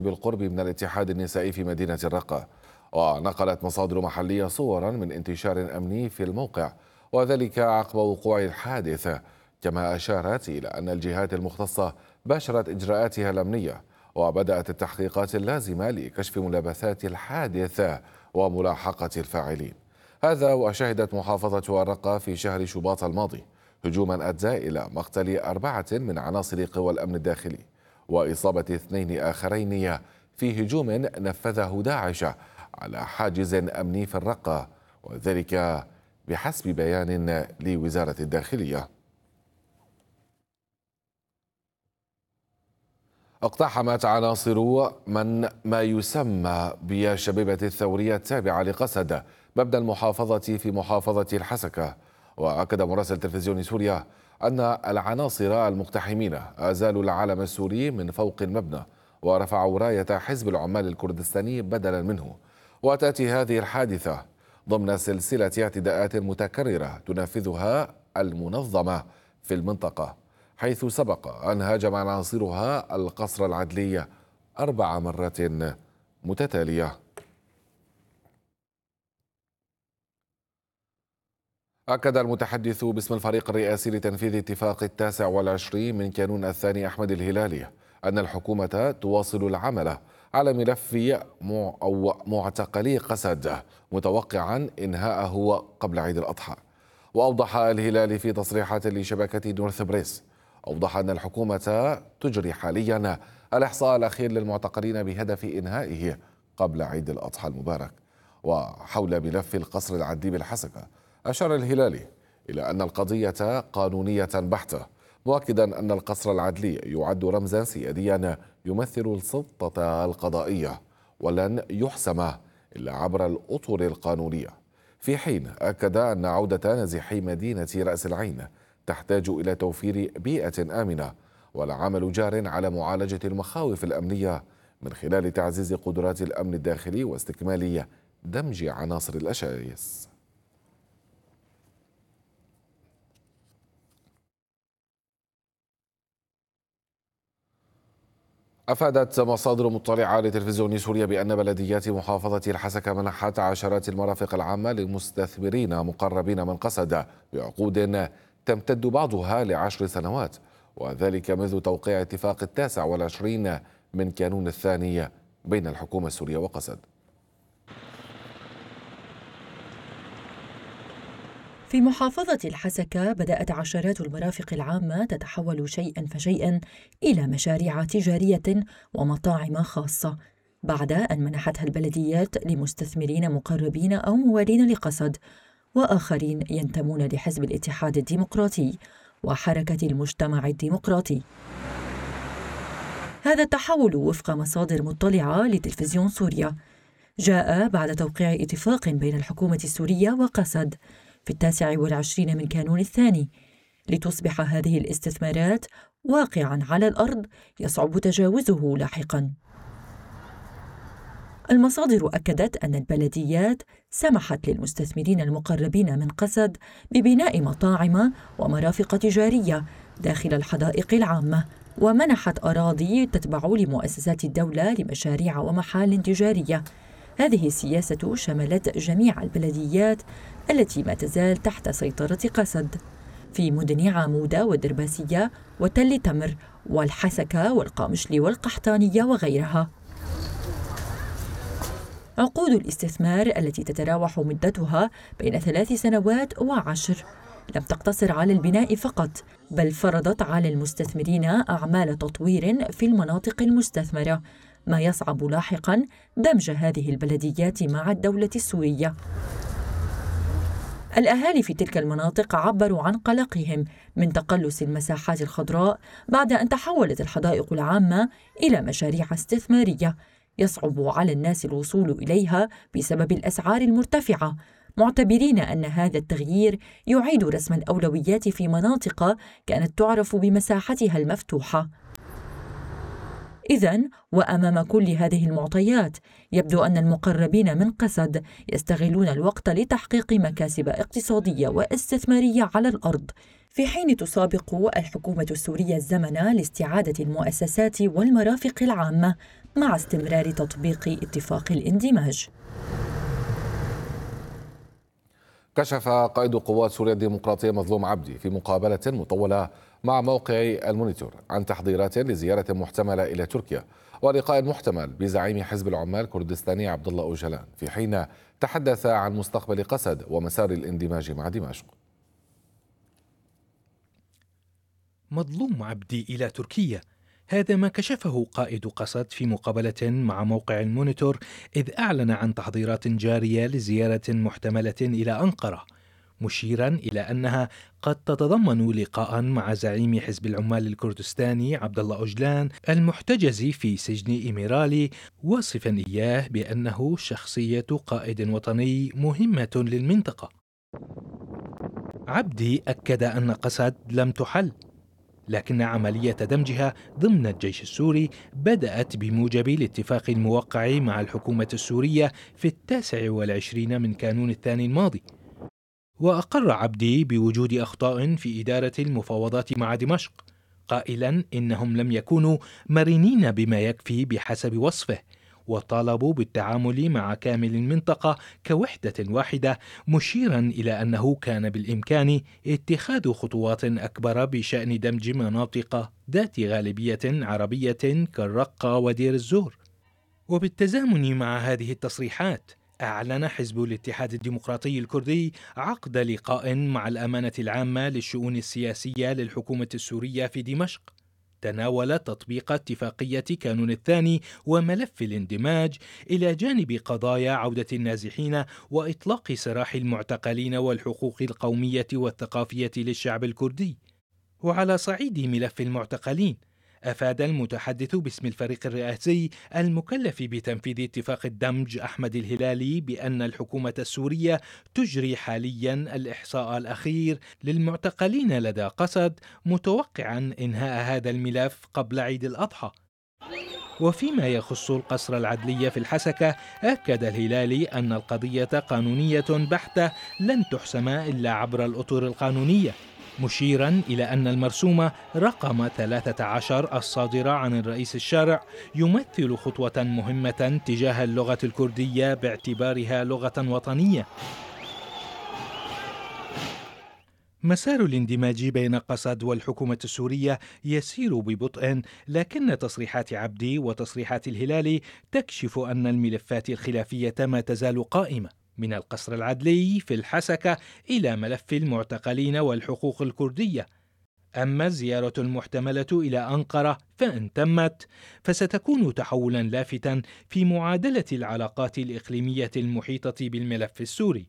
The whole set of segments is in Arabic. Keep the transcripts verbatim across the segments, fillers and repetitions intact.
بالقرب من الاتحاد النسائي في مدينة الرقة. ونقلت مصادر محلية صورا من انتشار أمني في الموقع، وذلك عقب وقوع الحادث. كما أشارت إلى أن الجهات المختصة باشرت إجراءاتها الأمنية، وبدأت التحقيقات اللازمة لكشف ملابسات الحادث وملاحقة الفاعلين. هذا وشهدت محافظة الرقة في شهر شباط الماضي هجوما أدى إلى مقتل أربعة من عناصر قوى الأمن الداخلي، وإصابة اثنين آخرين في هجوم نفذه داعش على حاجز أمني في الرقة، وذلك بحسب بيان لوزارة الداخلية. اقتحمت عناصر من ما يسمى بالشبيبة الثورية التابعة لقسد مبنى المحافظة في محافظة الحسكة. وأكد مراسل تلفزيون سوريا أن العناصر المقتحمين أزالوا العلم السوري من فوق المبنى ورفعوا راية حزب العمال الكردستاني بدلا منه. وتأتي هذه الحادثة ضمن سلسلة اعتداءات متكررة تنفذها المنظمة في المنطقة، حيث سبق أن هاجم عناصرها القصر العدلي أربع مرات متتالية. أكد المتحدث باسم الفريق الرئاسي لتنفيذ اتفاق التاسع والعشرين من كانون الثاني أحمد الهلالي أن الحكومة تواصل العمل على ملف مع أو معتقلي قسد، متوقعا إنهاءه قبل عيد الأضحى. وأوضح الهلالي في تصريحات لشبكة نورث بريس، أوضح أن الحكومة تجري حاليا الإحصاء الأخير للمعتقلين بهدف إنهائه قبل عيد الأضحى المبارك. وحول ملف القصر العدلي بالحسكة، أشار الهلالي إلى أن القضية قانونية بحتة، مؤكدا أن القصر العدلي يعد رمزا سياديا يمثل السلطة القضائية، ولن يحسم إلا عبر الأطر القانونية. في حين أكد أن عودة نازحي مدينة رأس العين تحتاج إلى توفير بيئة آمنة والعمل جار على معالجة المخاوف الأمنية من خلال تعزيز قدرات الأمن الداخلي واستكمال دمج عناصر الأشايس. أفادت مصادر مطلعة لتلفزيون سوريا بأن بلديات محافظة الحسكة منحت عشرات المرافق العامة للمستثمرين مقربين من قسد بعقود تمتد بعضها لعشر سنوات، وذلك منذ توقيع اتفاق التاسع والعشرين من كانون الثاني بين الحكومة السورية وقسد. في محافظة الحسكة بدأت عشرات المرافق العامة تتحول شيئا فشيئا إلى مشاريع تجارية ومطاعم خاصة، بعد أن منحتها البلديات لمستثمرين مقربين أو موالين لقسد وآخرين ينتمون لحزب الاتحاد الديمقراطي وحركة المجتمع الديمقراطي. هذا التحول وفق مصادر مطلعة لتلفزيون سوريا جاء بعد توقيع اتفاق بين الحكومة السورية وقسد في التاسع والعشرين من كانون الثاني، لتصبح هذه الاستثمارات واقعاً على الأرض يصعب تجاوزه لاحقاً. المصادر أكدت أن البلديات سمحت للمستثمرين المقربين من قسد ببناء مطاعم ومرافق تجارية داخل الحدائق العامة، ومنحت أراضي تتبع لمؤسسات الدولة لمشاريع ومحال تجارية. هذه السياسة شملت جميع البلديات التي ما تزال تحت سيطرة قسد في مدن عامودة والدرباسية وتل تمر والحسكة والقامشلي والقحطانية وغيرها. عقود الاستثمار التي تتراوح مدتها بين ثلاث سنوات وعشر لم تقتصر على البناء فقط، بل فرضت على المستثمرين أعمال تطوير في المناطق المستثمرة، ما يصعب لاحقاً دمج هذه البلديات مع الدولة السورية. الأهالي في تلك المناطق عبروا عن قلقهم من تقلص المساحات الخضراء بعد أن تحولت الحدائق العامة إلى مشاريع استثمارية يصعب على الناس الوصول إليها بسبب الأسعار المرتفعة، معتبرين أن هذا التغيير يعيد رسم الأولويات في مناطق كانت تعرف بمساحتها المفتوحة. إذن وأمام كل هذه المعطيات يبدو أن المقربين من قسد يستغلون الوقت لتحقيق مكاسب اقتصادية واستثمارية على الأرض، في حين تسابق الحكومة السورية الزمن لاستعادة المؤسسات والمرافق العامة مع استمرار تطبيق اتفاق الاندماج. كشف قائد قوات سوريا الديمقراطية مظلوم عبدي في مقابلة مطولة مع موقع المونيتور عن تحضيرات لزيارة محتملة إلى تركيا ولقاء محتمل بزعيم حزب العمال الكردستاني عبد الله أوجلان، في حين تحدث عن مستقبل قسد ومسار الاندماج مع دمشق. مظلوم عبدي إلى تركيا، هذا ما كشفه قائد قسد في مقابلة مع موقع المونيتور، إذ أعلن عن تحضيرات جارية لزيارة محتملة إلى أنقرة، مشيرا إلى أنها قد تتضمن لقاء مع زعيم حزب العمال الكردستاني عبد الله أوجلان المحتجز في سجن إميرالي، واصفا إياه بأنه شخصية قائد وطني مهمة للمنطقة. عبدي أكد أن قسد لم تحل، لكن عملية دمجها ضمن الجيش السوري بدأت بموجب الاتفاق الموقع مع الحكومة السورية في التاسع والعشرين من كانون الثاني الماضي. وأقر عبدي بوجود أخطاء في إدارة المفاوضات مع دمشق، قائلا إنهم لم يكونوا مرنين بما يكفي بحسب وصفه، وطالبوا بالتعامل مع كامل المنطقة كوحدة واحدة، مشيرا إلى أنه كان بالإمكان اتخاذ خطوات أكبر بشأن دمج مناطق ذات غالبية عربية كالرقة ودير الزور. وبالتزامن مع هذه التصريحات، أعلن حزب الاتحاد الديمقراطي الكردي عقد لقاء مع الأمانة العامة للشؤون السياسية للحكومة السورية في دمشق، تناول تطبيق اتفاقية كانون الثاني وملف الاندماج، إلى جانب قضايا عودة النازحين وإطلاق سراح المعتقلين والحقوق القومية والثقافية للشعب الكردي. وعلى صعيد ملف المعتقلين، أفاد المتحدث باسم الفريق الرئاسي المكلف بتنفيذ اتفاق الدمج أحمد الهلالي بأن الحكومة السورية تجري حاليا الإحصاء الأخير للمعتقلين لدى قسد، متوقعا إنهاء هذا الملف قبل عيد الأضحى. وفيما يخص القصر العدلي في الحسكة، أكد الهلالي أن القضية قانونية بحتة لن تحسم إلا عبر الأطر القانونية، مشيرا إلى أن المرسوم رقم ثلاثة عشر الصادر عن الرئيس الشارع يمثل خطوة مهمة تجاه اللغة الكردية باعتبارها لغة وطنية. مسار الاندماج بين قسد والحكومة السورية يسير ببطء، لكن تصريحات عبدي وتصريحات الهلالي تكشف أن الملفات الخلافية ما تزال قائمة، من القصر العدلي في الحسكة إلى ملف المعتقلين والحقوق الكردية. أما الزيارة المحتملة إلى أنقرة فإن تمت فستكون تحولا لافتا في معادلة العلاقات الإقليمية المحيطة بالملف السوري.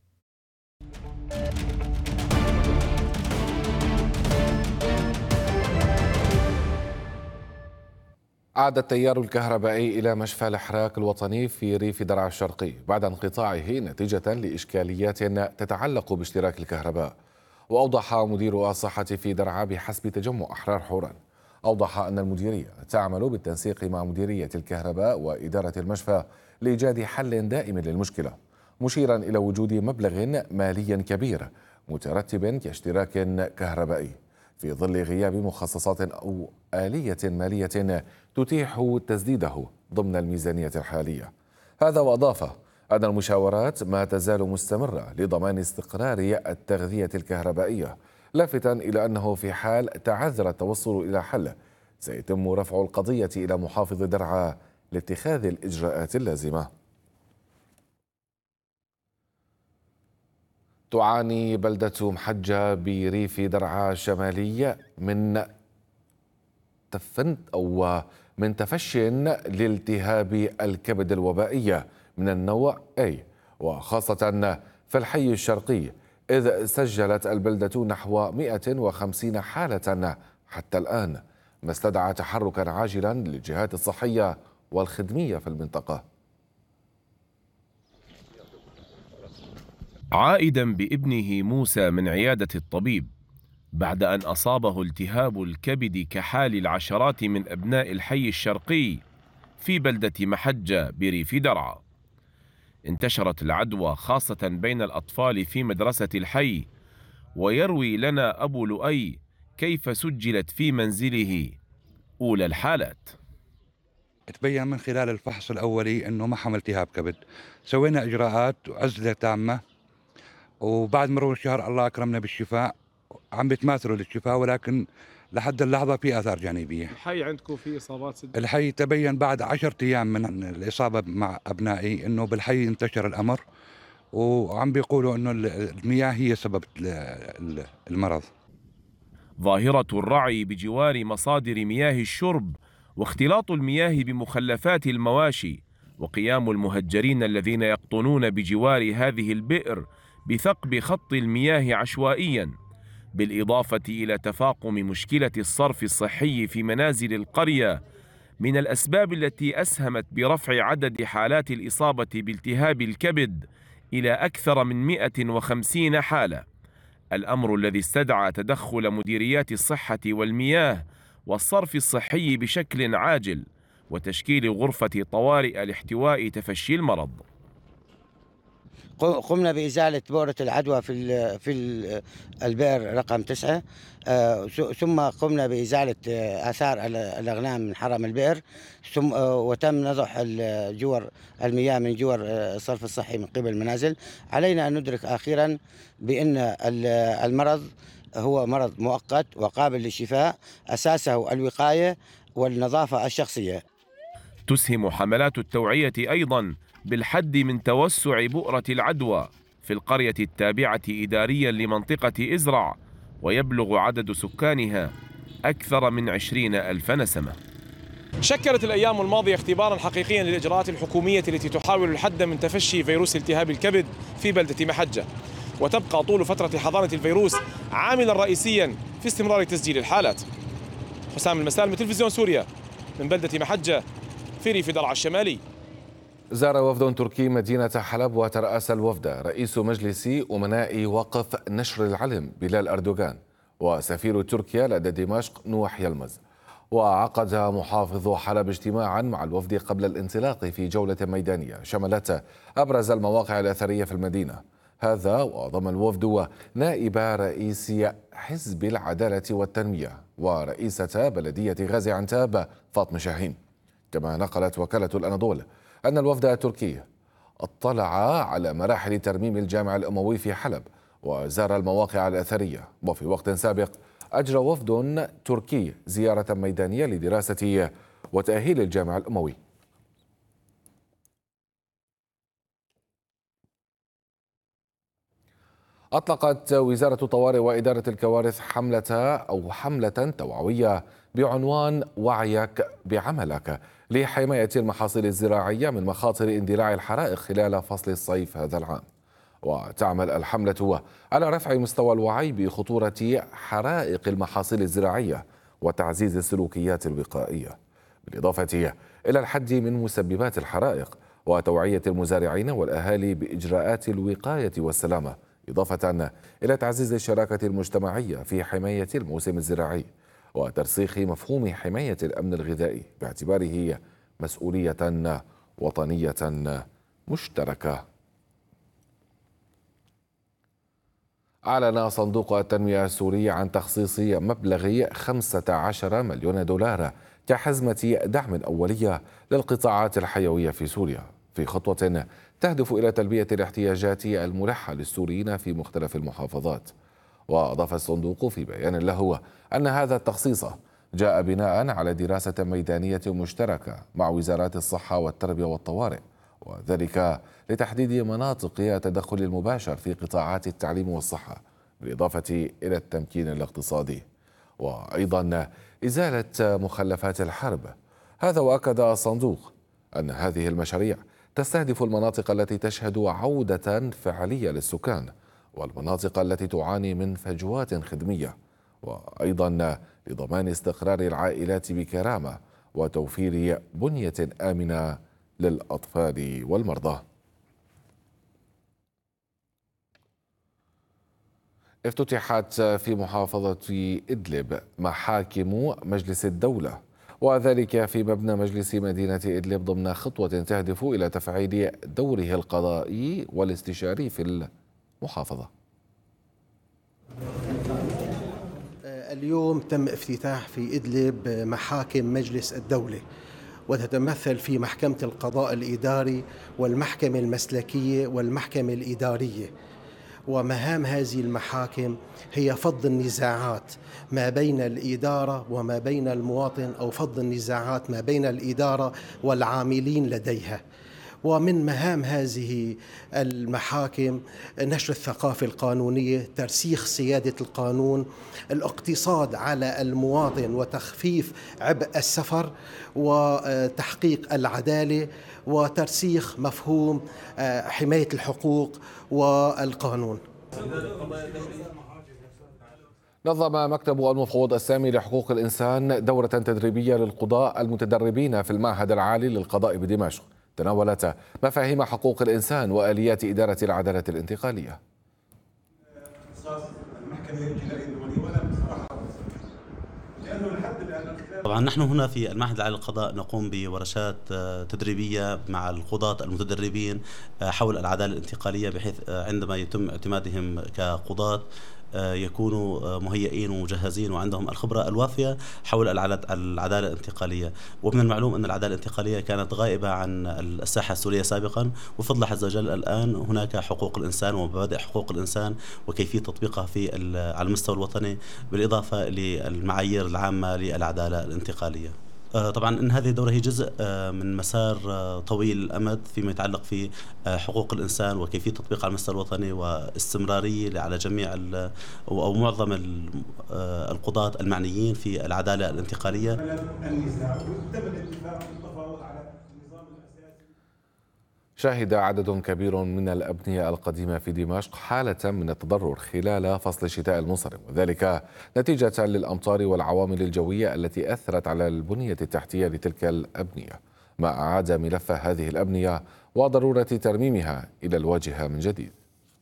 عاد التيار الكهربائي إلى مشفى الحراك الوطني في ريف درعا الشرقي بعد انقطاعه نتيجة لإشكاليات تتعلق باشتراك الكهرباء. وأوضح مدير الصحة في درعا بحسب تجمع أحرار حوران، أوضح أن المديرية تعمل بالتنسيق مع مديرية الكهرباء وإدارة المشفى لإيجاد حل دائم للمشكلة، مشيرا إلى وجود مبلغ مالي كبير مترتب كاشتراك كهربائي في ظل غياب مخصصات أو آلية مالية تتيح تسديده ضمن الميزانية الحالية. هذا وأضاف أن المشاورات ما تزال مستمرة لضمان استقرار التغذية الكهربائية، لافتا إلى أنه في حال تعذر التوصل إلى حل سيتم رفع القضية إلى محافظ درعا لاتخاذ الإجراءات اللازمة. تعاني بلدة محجة بريف درعا الشمالي من تفنت أو من تفش لالتهاب الكبد الوبائية من النوع A، وخاصة في الحي الشرقي، إذ سجلت البلدة نحو مئة وخمسين حالة حتى الآن، ما استدعى تحركا عاجلا للجهات الصحية والخدمية في المنطقة. عائدا بابنه موسى من عيادة الطبيب بعد أن أصابه التهاب الكبد كحال العشرات من أبناء الحي الشرقي في بلدة محجة بريف درعا، انتشرت العدوى خاصة بين الأطفال في مدرسة الحي. ويروي لنا أبو لؤي كيف سجلت في منزله أولى الحالات. تبين من خلال الفحص الأولي أنه ما حمل التهاب كبد. سوينا إجراءات وعزلة تامة، وبعد مرور الشهر الله أكرمنا بالشفاء، عم بيتماثلوا للشفاء، ولكن لحد اللحظة في آثار جانبية. الحي عندكم في إصابات سد؟ الحي تبين بعد عشرة أيام من الإصابة مع أبنائي أنه بالحي انتشر الأمر، وعم بيقولوا أنه المياه هي سبب المرض. ظاهرة الرعي بجوار مصادر مياه الشرب واختلاط المياه بمخلفات المواشي وقيام المهجرين الذين يقطنون بجوار هذه البئر بثقب خط المياه عشوائيا، بالإضافة إلى تفاقم مشكلة الصرف الصحي في منازل القرية، من الأسباب التي أسهمت برفع عدد حالات الإصابة بالتهاب الكبد إلى أكثر من مئة وخمسين حالة، الأمر الذي استدعى تدخل مديريات الصحة والمياه والصرف الصحي بشكل عاجل وتشكيل غرفة طوارئ لاحتواء تفشي المرض. قمنا بإزالة بؤرة العدوى في ال في ال البئر رقم تسعة، آه ثم قمنا بإزالة آثار الأغنام من حرم البئر، ثم آه وتم نضح جور المياه من جور الصرف الصحي من قبل المنازل. علينا أن ندرك أخيرا بأن المرض هو مرض مؤقت وقابل للشفاء، أساسه الوقاية والنظافة الشخصية. تسهم حملات التوعية أيضا بالحد من توسع بؤرة العدوى في القرية التابعة إداريا لمنطقة إزرع، ويبلغ عدد سكانها أكثر من عشرين ألف نسمة. شكلت الأيام الماضية اختبارا حقيقيا للإجراءات الحكومية التي تحاول الحد من تفشي فيروس التهاب الكبد في بلدة محجة، وتبقى طول فترة حضانة الفيروس عاملا رئيسيا في استمرار تسجيل الحالات. حسام المسالم، تلفزيون سوريا، من بلدة محجة في ريف درعا الشمالي. زار وفد تركي مدينة حلب وترأس الوفد رئيس مجلس أمناء وقف نشر العلم بلال أردوغان وسفير تركيا لدى دمشق نوح يلمز. وعقد محافظ حلب اجتماعا مع الوفد قبل الانطلاق في جولة ميدانية شملت أبرز المواقع الأثرية في المدينة. هذا وضم الوفد نائب رئيس حزب العدالة والتنمية ورئيسة بلدية غازي عنتاب فاطمة شاهين. كما نقلت وكالة الأناضول أن الوفد التركي اطلع على مراحل ترميم الجامع الأموي في حلب وزار المواقع الأثرية. وفي وقت سابق أجرى وفد تركي زيارة ميدانية لدراسة وتأهيل الجامع الأموي. أطلقت وزارة الطوارئ وإدارة الكوارث حملة أو حملة توعوية بعنوان وعيك بعملك لحماية المحاصيل الزراعية من مخاطر اندلاع الحرائق خلال فصل الصيف هذا العام. وتعمل الحملة على رفع مستوى الوعي بخطورة حرائق المحاصيل الزراعية وتعزيز السلوكيات الوقائية، بالإضافة إلى الحد من مسببات الحرائق وتوعية المزارعين والأهالي بإجراءات الوقاية والسلامة، إضافة إلى تعزيز الشراكة المجتمعية في حماية الموسم الزراعي وترسيخ مفهوم حماية الأمن الغذائي باعتباره مسؤولية وطنية مشتركة. أعلن صندوق التنمية السوري عن تخصيص مبلغ خمسة عشر مليون دولار كحزمة دعم أولية للقطاعات الحيوية في سوريا، في خطوة تهدف إلى تلبية الاحتياجات الملحة للسوريين في مختلف المحافظات. وأضاف الصندوق في بيان له أن هذا التخصيص جاء بناء على دراسة ميدانية مشتركة مع وزارات الصحة والتربية والطوارئ، وذلك لتحديد مناطق التدخل المباشر في قطاعات التعليم والصحة، بالإضافة إلى التمكين الاقتصادي وأيضا إزالة مخلفات الحرب. هذا وأكد الصندوق أن هذه المشاريع تستهدف المناطق التي تشهد عودة فعلية للسكان والمناطق التي تعاني من فجوات خدمية، وأيضا لضمان استقرار العائلات بكرامة وتوفير بنية آمنة للأطفال والمرضى. افتتحت في محافظة إدلب محاكم مجلس الدولة، وذلك في مبنى مجلس مدينة إدلب ضمن خطوة تهدف إلى تفعيل دوره القضائي والاستشاري في المحافظة. اليوم تم افتتاح في إدلب محاكم مجلس الدولة، وتتمثل في محكمة القضاء الإداري والمحكمة المسلكية والمحكمة الإدارية. ومهام هذه المحاكم هي فض النزاعات ما بين الإدارة وما بين المواطن، أو فض النزاعات ما بين الإدارة والعاملين لديها. ومن مهام هذه المحاكم نشر الثقافة القانونية، ترسيخ سيادة القانون، الاقتصاد على المواطن وتخفيف عبء السفر، وتحقيق العدالة، وترسيخ مفهوم حماية الحقوق والقانون. نظم مكتب المفوض السامي لحقوق الإنسان دورة تدريبية للقضاء المتدربين في المعهد العالي للقضاء بدمشق، تناولت مفاهيم حقوق الإنسان وآليات إدارة العدالة الانتقالية. طبعا نحن هنا في المعهد العالي للقضاء نقوم بورشات تدريبية مع القضاة المتدربين حول العدالة الانتقالية، بحيث عندما يتم اعتمادهم كقضاة يكونوا مهيئين ومجهزين وعندهم الخبرة الوافية حول العدالة الانتقالية. ومن المعلوم أن العدالة الانتقالية كانت غائبة عن الساحة السورية سابقا، وفضل عز وجل الآن هناك حقوق الإنسان ومبادئ حقوق الإنسان وكيفية تطبيقها في على المستوى الوطني، بالإضافة للمعايير العامة للعدالة الانتقالية. طبعا إن هذه الدورة هي جزء من مسار طويل الأمد فيما يتعلق في حقوق الإنسان وكيفية تطبيقها على المستوى الوطني، واستمرارية على جميع أو معظم القضاة المعنيين في العدالة الانتقالية. شهد عدد كبير من الأبنية القديمة في دمشق حالة من التضرر خلال فصل الشتاء المنصرم، وذلك نتيجة للأمطار والعوامل الجوية التي أثرت على البنية التحتية لتلك الأبنية، ما أعاد ملف هذه الأبنية وضرورة ترميمها إلى الواجهة من جديد.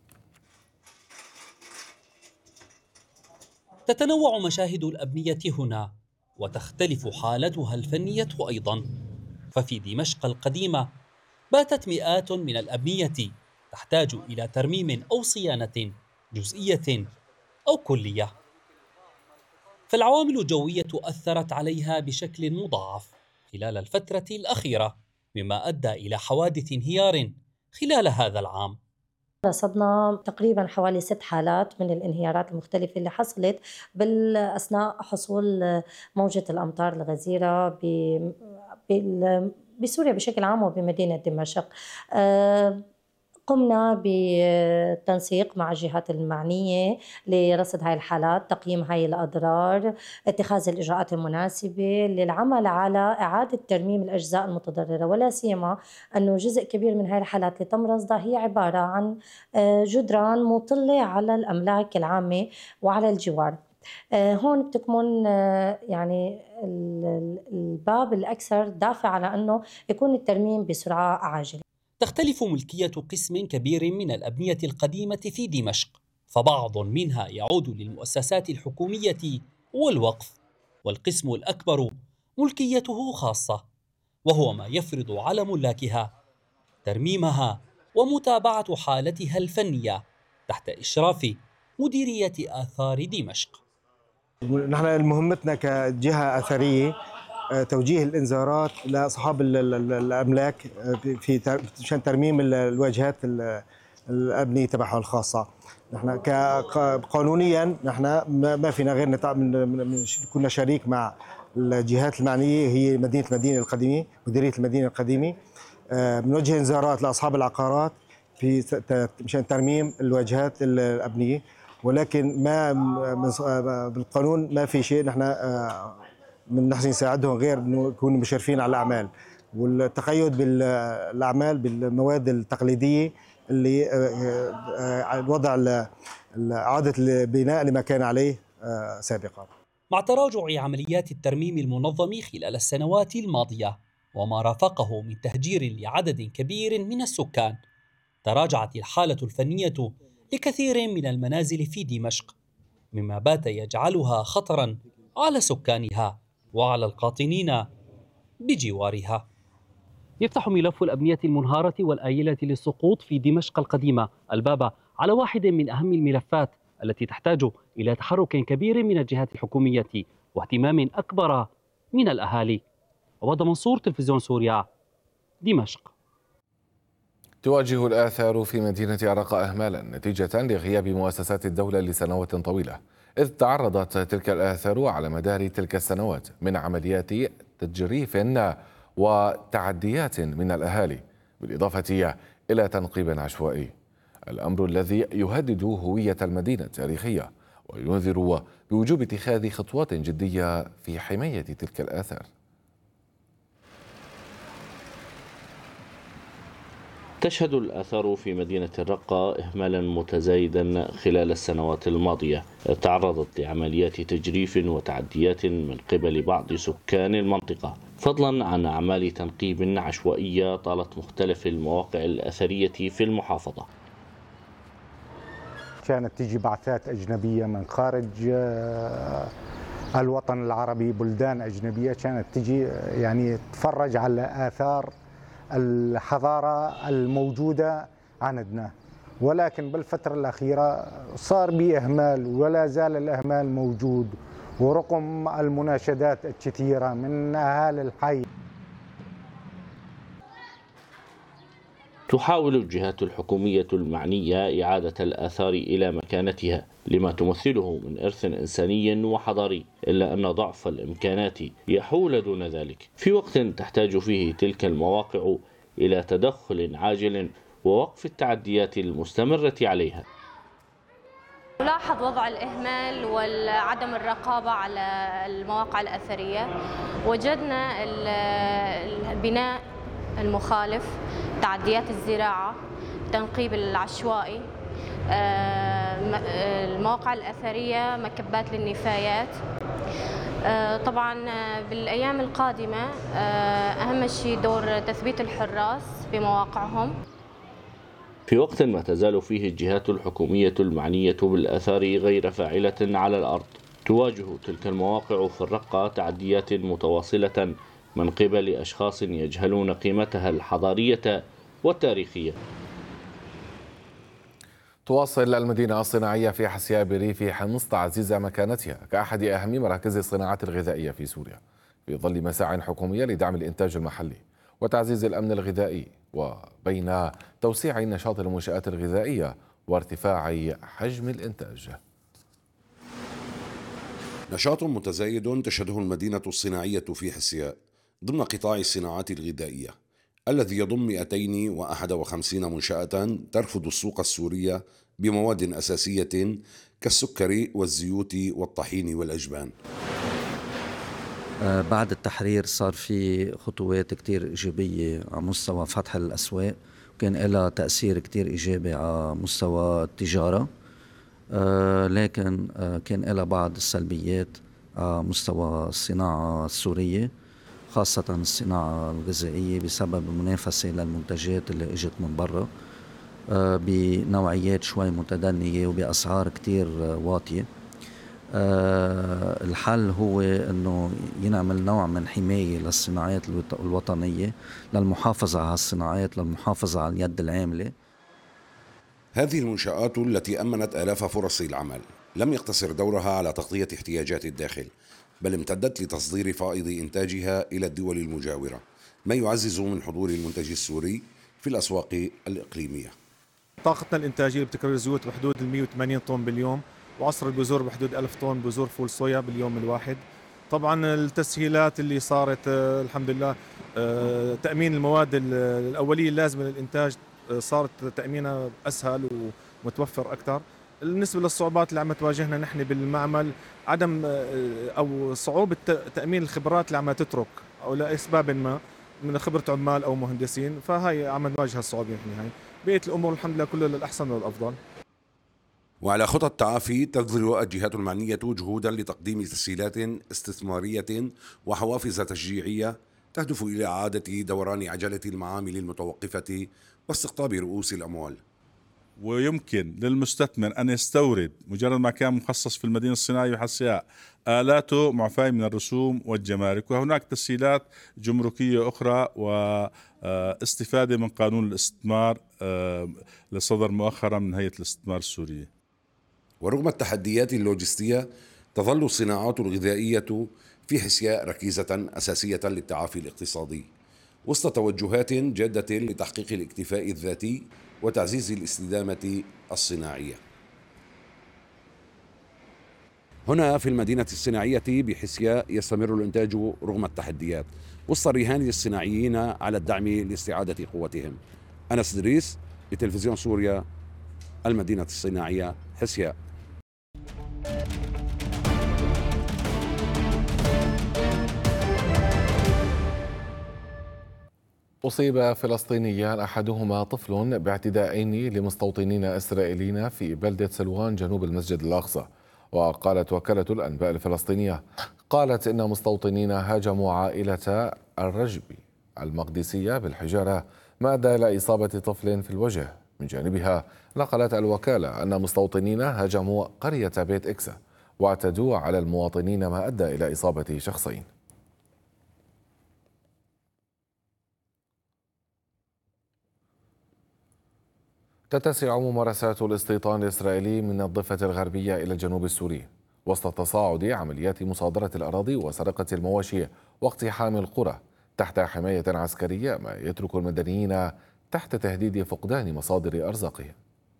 تتنوع مشاهد الأبنية هنا وتختلف حالتها الفنية أيضا، ففي دمشق القديمة باتت مئات من الأبنية تحتاج إلى ترميم أو صيانة جزئية أو كلية، فالعوامل الجوية أثرت عليها بشكل مضاعف خلال الفترة الأخيرة، مما أدى إلى حوادث انهيار خلال هذا العام. رصدنا تقريبا حوالي ست حالات من الانهيارات المختلفة اللي حصلت بالأثناء حصول موجة الأمطار الغزيرة ب بسوريا بشكل عام وبمدينة دمشق. قمنا بالتنسيق مع الجهات المعنية لرصد هاي الحالات، تقييم هاي الأضرار، اتخاذ الإجراءات المناسبة للعمل على إعادة ترميم الأجزاء المتضررة، ولا سيما أنه جزء كبير من هاي الحالات اللي تم رصدها هي عبارة عن جدران مطلة على الأملاك العامة وعلى الجوار. هون بتكمن يعني الباب الأكثر دافع على أنه يكون الترميم بسرعة عاجلة. تختلف ملكية قسم كبير من الأبنية القديمة في دمشق، فبعض منها يعود للمؤسسات الحكومية والوقف، والقسم الأكبر ملكيته خاصة، وهو ما يفرض على ملاكها ترميمها ومتابعة حالتها الفنية تحت إشراف مديرية آثار دمشق. نحن مهمتنا كجهة أثرية توجيه الإنذارات لأصحاب الأملاك في مشان ترميم الواجهات الأبنية تبعها الخاصة. نحن قانونيا نحن ما فينا غير كنا شريك مع الجهات المعنية، هي مدينة المدينة القديمة، مديرية المدينة القديمة، بنوجه إنذارات لأصحاب العقارات في مشان ترميم الواجهات الأبنية، ولكن ما بالقانون ما في شيء نحن من نحن نساعدهم غير انه يكونوا مشرفين على الاعمال، والتقيد بالاعمال بالمواد التقليديه اللي الوضع اعاده البناء لما كان عليه سابقا. مع تراجع عمليات الترميم المنظم خلال السنوات الماضيه وما رافقه من تهجير لعدد كبير من السكان، تراجعت الحاله الفنيه لكثير من المنازل في دمشق، مما بات يجعلها خطرا على سكانها وعلى القاطنين بجوارها. يفتح ملف الأبنية المنهارة والآيلة للسقوط في دمشق القديمة الباب على واحد من أهم الملفات التي تحتاج إلى تحرك كبير من الجهات الحكومية واهتمام أكبر من الأهالي. عوض منصور، تلفزيون سوريا، دمشق. تواجه الآثار في مدينة الرقة إهمالا نتيجة لغياب مؤسسات الدولة لسنوات طويلة، إذ تعرضت تلك الآثار على مدار تلك السنوات من عمليات تجريف وتعديات من الأهالي، بالإضافة إلى تنقيب عشوائي، الأمر الذي يهدد هوية المدينة التاريخية وينذر بوجوب اتخاذ خطوات جدية في حماية تلك الآثار. تشهد الآثار في مدينة الرقة إهمالا متزايدا خلال السنوات الماضية، تعرضت لعمليات تجريف وتعديات من قبل بعض سكان المنطقة، فضلا عن أعمال تنقيب عشوائية طالت مختلف المواقع الأثرية في المحافظة. كانت تجي بعثات أجنبية من خارج الوطن العربي، بلدان أجنبية كانت تجي يعني تتفرج على آثار الحضارة الموجودة عندنا، ولكن بالفترة الأخيرة صار بإهمال ولا زال الإهمال موجود، ورغم المناشدات الكثيرة من أهالي الحي. تحاول الجهات الحكومية المعنية إعادة الآثار إلى مكانتها لما تمثله من إرث إنساني وحضاري، إلا أن ضعف الإمكانات يحول دون ذلك في وقت تحتاج فيه تلك المواقع إلى تدخل عاجل ووقف التعديات المستمرة عليها. نلاحظ وضع الإهمال وعدم الرقابة على المواقع الأثرية. وجدنا البناء المخالف، تعديات الزراعة، التنقيب العشوائي، المواقع الأثرية، مكبات للنفايات. طبعا بالأيام القادمة أهم شيء دور تثبيت الحراس بمواقعهم. في وقت ما تزال فيه الجهات الحكومية المعنية بالآثار غير فاعلة على الأرض، تواجه تلك المواقع في الرقة تعديات متواصلة من قبل أشخاص يجهلون قيمتها الحضارية والتاريخية. تواصل المدينة الصناعية في حسيا بريف حمص تعزيز مكانتها كأحد أهم مراكز الصناعات الغذائية في سوريا، في ظل مساعٍ حكومية لدعم الإنتاج المحلي وتعزيز الأمن الغذائي، وبين توسيع نشاط المنشآت الغذائية وارتفاع حجم الإنتاج. نشاط متزايد تشهده المدينة الصناعية في حسياء ضمن قطاع الصناعات الغذائية الذي يضم مئتين وواحد وخمسين منشأة ترفض السوق السورية بمواد أساسية كالسكر والزيوت والطحين والأجبان. بعد التحرير صار في خطوات كتير إيجابية على مستوى فتح الأسواق، وكان لها تأثير كتير إيجابي على مستوى التجارة، لكن كان لها بعض السلبيات على مستوى الصناعة السورية، خاصة الصناعة الغذائية بسبب المنافسة للمنتجات اللي اجت من برا بنوعيات شوي متدنية وبأسعار كتير واطية. الحل هو أنه ينعمل نوع من حماية للصناعات الوطنية، للمحافظة على الصناعات، للمحافظة على اليد العاملة. هذه المنشآت التي أمنت آلاف فرص العمل لم يقتصر دورها على تغطية احتياجات الداخل، بل امتدت لتصدير فائض إنتاجها إلى الدول المجاورة، ما يعزز من حضور المنتج السوري في الأسواق الإقليمية. طاقتنا الإنتاجية بتكرر الزيوت بحدود مئة وثمانين طن باليوم، وعصر البذور بحدود ألف طن بذور فول صويا باليوم الواحد. طبعا التسهيلات اللي صارت الحمد لله، تأمين المواد الأولية اللازمة للإنتاج صارت تأمينها أسهل ومتوفر أكثر. بالنسبة للصعوبات اللي عم تواجهنا نحن بالمعمل، عدم أو صعوبة تأمين الخبرات اللي عم تترك أو لأسباب ما من خبرة عمال أو مهندسين، فهي عم نواجه الصعوبة نحن. هاي بقية الأمور الحمد لله كله للأحسن والأفضل. وعلى خطى التعافي تبذل الجهات المعنية جهودا لتقديم تسهيلات استثمارية وحوافز تشجيعية تهدف إلى إعادة دوران عجلة المعامل المتوقفة واستقطاب رؤوس الأموال. ويمكن للمستثمر أن يستورد مجرد ما كان مخصص في المدينة الصناعية بحسياء آلاته معفاة من الرسوم والجمارك، وهناك تسهيلات جمركية أخرى واستفادة من قانون الاستثمار اللي صدر مؤخرا من هيئة الاستثمار السورية. ورغم التحديات اللوجستية تظل الصناعات الغذائية في حسياء ركيزة أساسية للتعافي الاقتصادي وسط توجهات جادة لتحقيق الاكتفاء الذاتي وتعزيز الاستدامة الصناعية. هنا في المدينة الصناعية بحسياء يستمر الإنتاج رغم التحديات وسط الرهان الصناعيين على الدعم لاستعادة قوتهم. أنس إدريس لتلفزيون سوريا، المدينة الصناعية حسياء. أصيب فلسطينيان أحدهما طفل باعتداءين لمستوطنين إسرائيليين في بلدة سلوان جنوب المسجد الأقصى. وقالت وكالة الأنباء الفلسطينية قالت إن مستوطنين هاجموا عائلة الرجبي المقدسية بالحجارة ما أدى إلى إصابة طفل في الوجه. من جانبها نقلت الوكالة أن مستوطنين هاجموا قرية بيت إكسا واعتدوا على المواطنين ما أدى إلى إصابة شخصين. تتسع ممارسات الاستيطان الإسرائيلي من الضفة الغربية إلى الجنوب السوري وسط تصاعد عمليات مصادرة الأراضي وسرقة المواشي واقتحام القرى تحت حماية عسكرية، ما يترك المدنيين تحت تهديد فقدان مصادر أرزاقهم.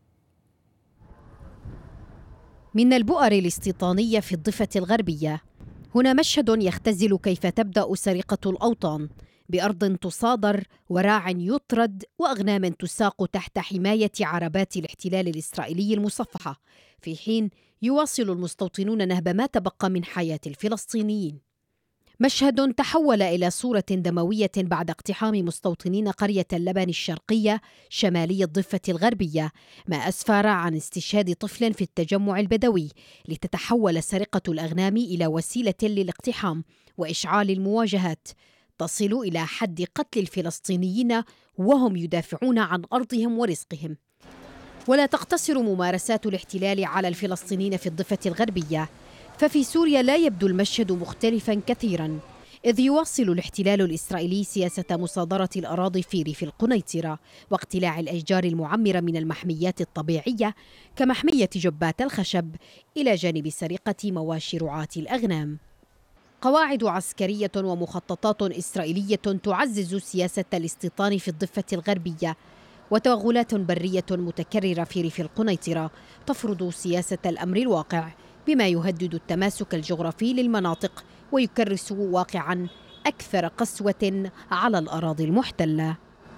من البؤر الاستيطانية في الضفة الغربية، هنا مشهد يختزل كيف تبدأ سرقة الأوطان بأرض تصادر وراع يطرد وأغنام تساق تحت حماية عربات الاحتلال الإسرائيلي المصفحة، في حين يواصل المستوطنون نهب ما تبقى من حياة الفلسطينيين. مشهد تحول إلى صورة دموية بعد اقتحام مستوطنين قرية اللبن الشرقية شمالي الضفة الغربية، ما أسفر عن استشهاد طفل في التجمع البدوي، لتتحول سرقة الأغنام إلى وسيلة للاقتحام وإشعال المواجهات تصل إلى حد قتل الفلسطينيين وهم يدافعون عن أرضهم ورزقهم. ولا تقتصر ممارسات الاحتلال على الفلسطينيين في الضفة الغربية، ففي سوريا لا يبدو المشهد مختلفا كثيرا، إذ يواصل الاحتلال الإسرائيلي سياسة مصادرة الأراضي في ريف القنيطرة واقتلاع الأشجار المعمرة من المحميات الطبيعية كمحمية جبات الخشب، إلى جانب سرقة مواشي رعاة الأغنام. قواعد عسكرية ومخططات إسرائيلية تعزز سياسة الاستيطان في الضفة الغربية، وتوغلات برية متكررة في ريف القنيطرة تفرض سياسة الأمر الواقع، بما يهدد التماسك الجغرافي للمناطق ويكرس واقعا أكثر قسوة على الأراضي المحتلة.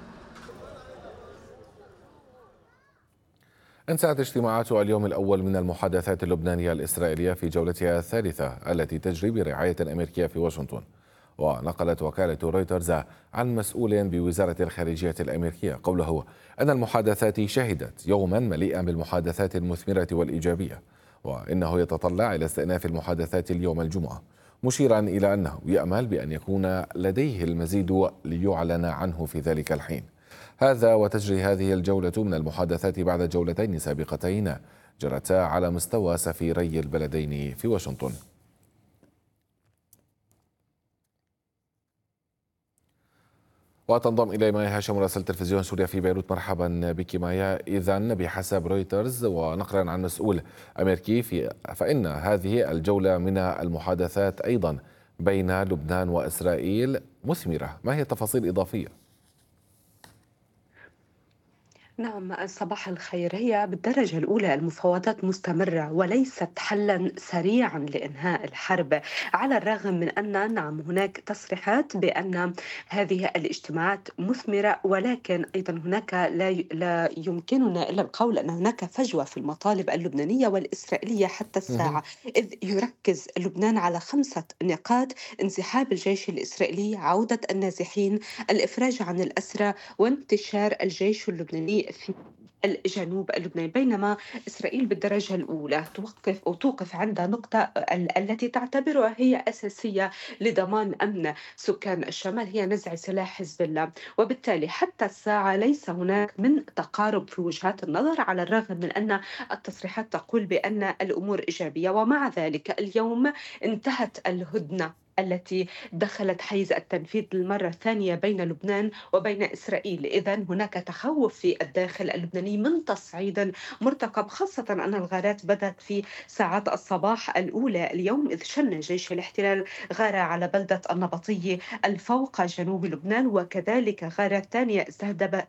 انتهت اجتماعات اليوم الأول من المحادثات اللبنانية الإسرائيلية في جولتها الثالثة التي تجري برعاية أمريكية في واشنطن. ونقلت وكالة رويترز عن مسؤول بوزارة الخارجية الأمريكية قوله أن المحادثات شهدت يوما مليئا بالمحادثات المثمرة والإيجابية، وإنه يتطلع إلى استئناف المحادثات اليوم الجمعة، مشيرا إلى أنه يأمل بأن يكون لديه المزيد ليعلن عنه في ذلك الحين. هذا وتجري هذه الجولة من المحادثات بعد جولتين سابقتين جرتا على مستوى سفيري البلدين في واشنطن. وتنضم إلي مايا هاشم مراسل تلفزيون سوريا في بيروت. مرحبا بك مايا. إذن بحسب رويترز ونقلا عن مسؤول أمريكي في فإن هذه الجولة من المحادثات أيضا بين لبنان وإسرائيل مثمرة، ما هي التفاصيل الإضافية؟ نعم، صباح الخير. هي بالدرجة الأولى المفاوضات مستمرة وليست حلا سريعا لإنهاء الحرب، على الرغم من أن نعم هناك تصريحات بأن هذه الاجتماعات مثمرة، ولكن أيضا هناك لا, لا يمكننا إلا القول أن هناك فجوة في المطالب اللبنانية والإسرائيلية حتى الساعة، إذ يركز لبنان على خمسة نقاط: انسحاب الجيش الإسرائيلي، عودة النازحين، الإفراج عن الأسرى، وانتشار الجيش اللبناني في الجنوب اللبناني. بينما إسرائيل بالدرجة الأولى توقف أو توقف عند نقطة التي تعتبرها هي أساسية لضمان أمن سكان الشمال، هي نزع سلاح حزب الله. وبالتالي حتى الساعة ليس هناك من تقارب في وجهات النظر، على الرغم من أن التصريحات تقول بأن الأمور إيجابية. ومع ذلك اليوم انتهت الهدنة التي دخلت حيز التنفيذ للمرة الثانية بين لبنان وبين إسرائيل. إذن هناك تخوف في الداخل اللبناني من تصعيد مرتقب، خاصة أن الغارات بدأت في ساعات الصباح الأولى اليوم، إذ شن جيش الاحتلال غارة على بلدة النبطية الفوق جنوب لبنان، وكذلك غارات ثانية استهدف